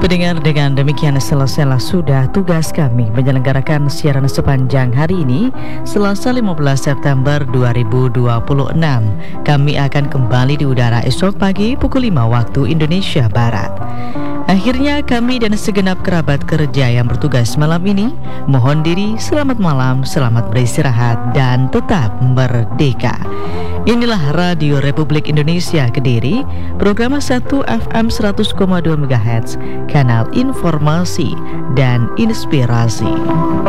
Pendengar, dengan demikian selesailah sudah tugas kami menyelenggarakan siaran sepanjang hari ini, Selasa 15 September 2026. Kami akan kembali di udara esok pagi pukul 5 waktu Indonesia Barat. Akhirnya kami dan segenap kerabat kerja yang bertugas malam ini mohon diri selamat malam, selamat beristirahat, dan tetap merdeka. Inilah Radio Republik Indonesia Kediri, program 1 FM 100,2 MHz, kanal informasi dan inspirasi.